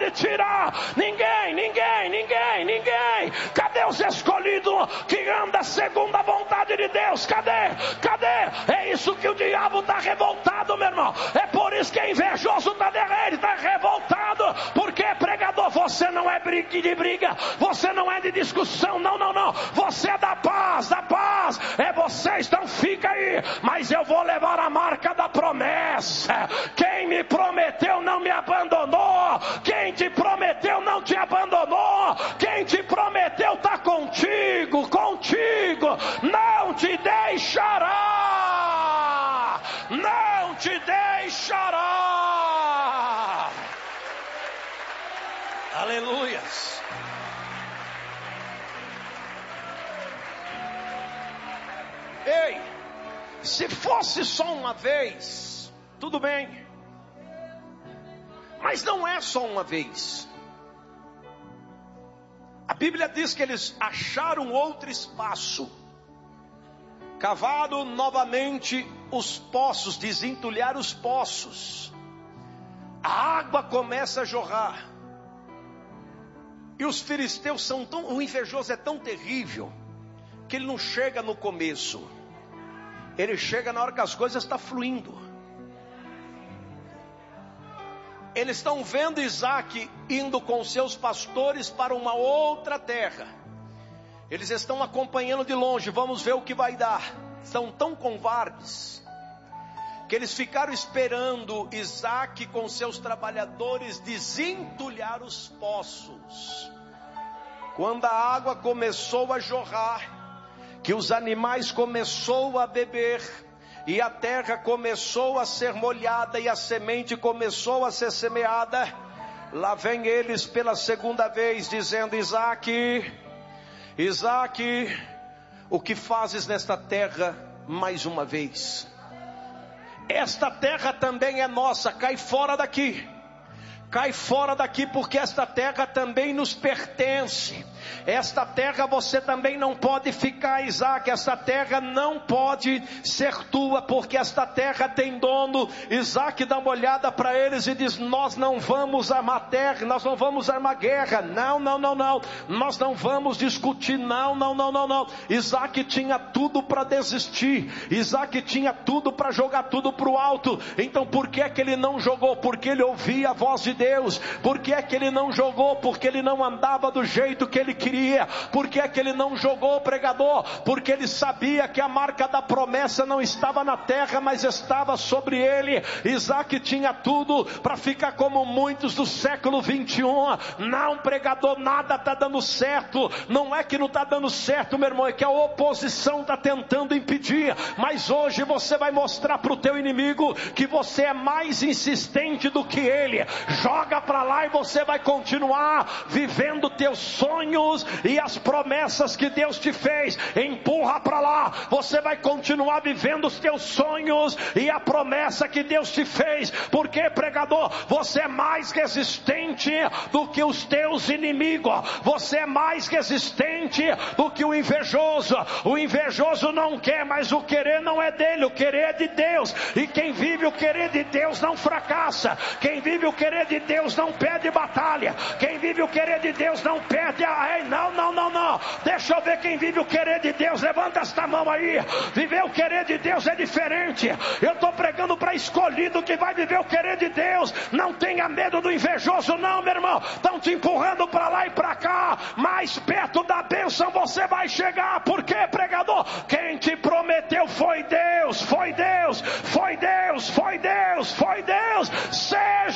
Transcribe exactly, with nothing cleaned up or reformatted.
pode tirar. Ninguém, ninguém, ninguém, ninguém. Cadê os escolhidos que andam segundo a vontade de Deus? Cadê? Cadê? É isso que o diabo está revoltado, meu irmão. É por isso que é invejoso, está ele está revoltado. Porque, pregador, você não é de briga, você não é de discussão, não, não, não. Você é da paz, da paz. É vocês, então fica aí. Mas eu vou levar a marca da promessa. Quem me prometeu não me abandonou. Quem te prometeu não te abandonou. Quem te prometeu está contigo, contigo. Não te deixará. Não te deixará. Aleluias. Ei, se fosse só uma vez, tudo bem. Mas não é só uma vez. A Bíblia diz que eles acharam outro espaço, cavaram novamente os poços, desentulharam os poços. A água começa a jorrar. E os filisteus são tão, o invejoso é tão terrível, que ele não chega no começo. Ele chega na hora que as coisas estão fluindo. Eles estão vendo Isaac indo com seus pastores para uma outra terra. Eles estão acompanhando de longe, vamos ver o que vai dar. São tão covardes, que eles ficaram esperando Isaac com seus trabalhadores desentulhar os poços. Quando a água começou a jorrar, que os animais começou a beber, e a terra começou a ser molhada, e a semente começou a ser semeada, lá vem eles pela segunda vez, dizendo: Isaac, Isaac, o que fazes nesta terra mais uma vez? Esta terra também é nossa, cai fora daqui. Cai fora daqui, porque esta terra também nos pertence. Esta terra você também não pode ficar, Isaac. Esta terra não pode ser tua, porque esta terra tem dono. Isaac dá uma olhada para eles e diz: nós não vamos armar terra, nós não vamos armar guerra. Não, não, não, não. Nós não vamos discutir. Não, não, não, não, não. Isaac tinha tudo para desistir. Isaac tinha tudo para jogar tudo para o alto. Então por que é que ele não jogou? Porque ele ouvia a voz de Deus. Por que é que ele não jogou? Porque ele não andava do jeito que ele queria. Por que é que ele não jogou, pregador? Porque ele sabia que a marca da promessa não estava na terra, mas estava sobre ele. Isaac tinha tudo para ficar como muitos do século vinte e um. Não, pregador, nada está dando certo. Não é que não está dando certo, meu irmão, é que a oposição está tentando impedir. Mas hoje você vai mostrar para o teu inimigo que você é mais insistente do que ele. Joga para lá e você vai continuar vivendo teus sonhos e as promessas que Deus te fez. Empurra para lá, você vai continuar vivendo os teus sonhos e a promessa que Deus te fez. Porque, pregador, você é mais resistente do que os teus inimigos. Você é mais resistente do que o invejoso. O invejoso não quer, mas o querer não é dele, o querer é de Deus. E quem vive o querer de Deus não fracassa. Quem vive o querer de Deus não perde batalha. Quem vive o querer de Deus não perde a... Ei, não, não, não, não. Deixa eu ver quem vive o querer de Deus. Levanta esta mão aí. Viver o querer de Deus é diferente. Eu estou pregando para escolhido que vai viver o querer de Deus. Não tenha medo do invejoso, não, meu irmão. Estão te empurrando para lá e para cá. Mais perto da bênção você vai chegar. Por quê, pregador? Quem te prometeu foi Deus. Foi Deus. Foi Deus. Foi Deus. Foi Deus. Sei